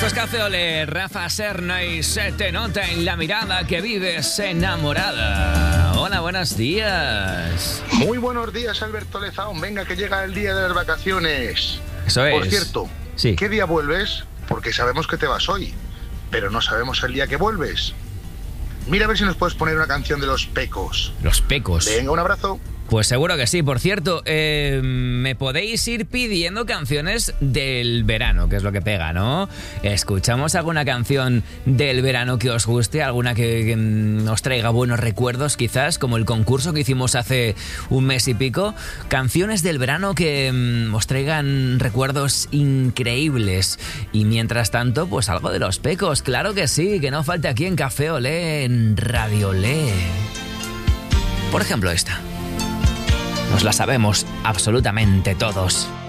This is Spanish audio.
es Café Olé, Rafa Serna y se te nota en la mirada que vives enamorada. Hola, buenos días. Muy buenos días, Alberto Lezaón. Venga, que llega el día de las vacaciones. Eso es. Por cierto, sí. ¿Qué día vuelves? Porque sabemos que te vas hoy, pero no sabemos el día que vuelves. Mira a ver si nos puedes poner una canción de Los Pecos. Los Pecos. Venga, un abrazo. Pues seguro que sí. Por cierto, me podéis ir pidiendo canciones del verano, que es lo que pega, ¿no? ¿Escuchamos alguna canción del verano que os guste? ¿Alguna que os traiga buenos recuerdos, quizás? Como el concurso que hicimos hace un mes y pico. Canciones del verano que os traigan recuerdos increíbles. Y mientras tanto, pues algo de Los Pecos. Claro que sí, que no falte aquí en Café Olé, en Radio Olé. Por ejemplo, esta. Nos la sabemos absolutamente todos.